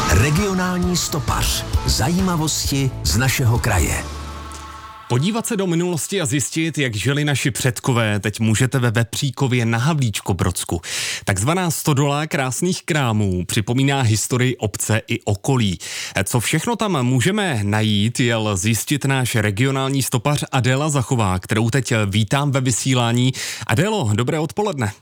Regionální stopař. Zajímavosti z našeho kraje. Podívat se do minulosti a zjistit, jak žili naši předkové, teď můžete ve Vepříkově na Havlíčkobrodsku. Takzvaná stodola krásných krámů připomíná historii obce i okolí. Co všechno tam můžeme najít, jel zjistit náš regionální stopař Adéla Zachová, kterou teď vítám ve vysílání. Adélo, dobré odpoledne.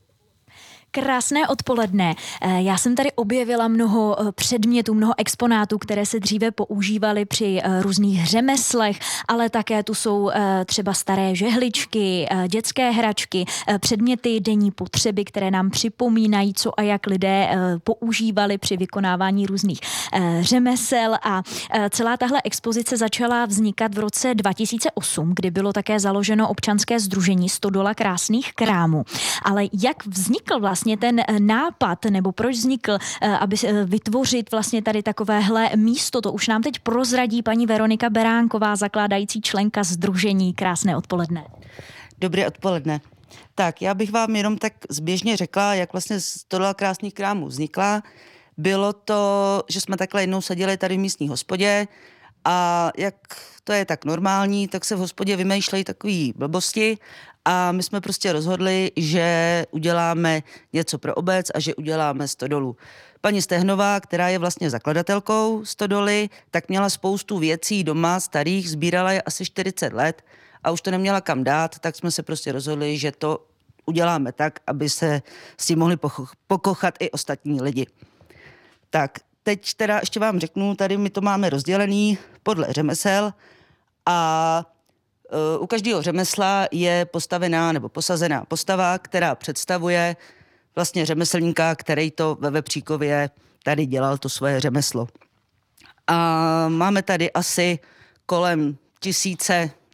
Krásné odpoledne. Já jsem tady objevila mnoho předmětů, mnoho exponátů, které se dříve používaly při různých řemeslech, ale také tu jsou třeba staré žehličky, dětské hračky, předměty denní potřeby, které nám připomínají, co a jak lidé používali při vykonávání různých řemesel. A celá tahle expozice začala vznikat v roce 2008, kdy bylo také založeno občanské sdružení Stodola krásných krámů. Ale jak vznikl vlastně ten nápad, nebo proč vznikl, aby vytvořit vlastně tady takovéhle místo, to už nám teď prozradí paní Veronika Beránková, zakládající členka sdružení. Krásné odpoledne. Dobré odpoledne. Tak, já bych vám jenom tak zběžně řekla, jak vlastně Stodola krásných krámů vznikla. Bylo to, že jsme takhle jednou seděli tady v místní hospodě a jak to je tak normální, tak se v hospodě vymýšlejí takový blbosti a my jsme prostě rozhodli, že uděláme něco pro obec a že uděláme stodolu. Paní Stehnová, která je vlastně zakladatelkou stodoly, tak měla spoustu věcí doma starých, sbírala je asi 40 let a už to neměla kam dát, tak jsme se prostě rozhodli, že to uděláme tak, aby se s tím mohli pokochat i ostatní lidi. Tak, teď teda ještě vám řeknu, tady my to máme rozdělený podle řemesel a u každého řemesla je postavená nebo posazená postava, která představuje vlastně řemeslníka, který to ve Vepříkově tady dělal to svoje řemeslo. A máme tady asi kolem 1000,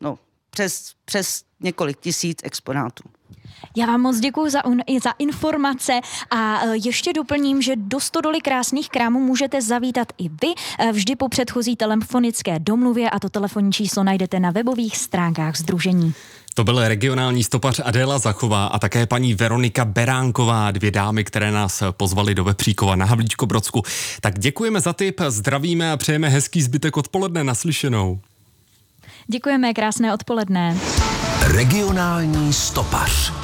přes několik tisíc exponátů. Já vám moc děkuji za informace a ještě doplním, že do Stodoly krásných krámů můžete zavítat i vy vždy po předchozí telefonické domluvě a to telefonní číslo najdete na webových stránkách sdružení. To byl regionální stopař Adéla Zachová a také paní Veronika Beránková, dvě dámy, které nás pozvali do Vepříkova na Havlíčkobrodsku. Tak děkujeme za tip, zdravíme a přejeme hezký zbytek odpoledne, naslyšenou. Děkujeme, krásné odpoledne. Regionální stopař.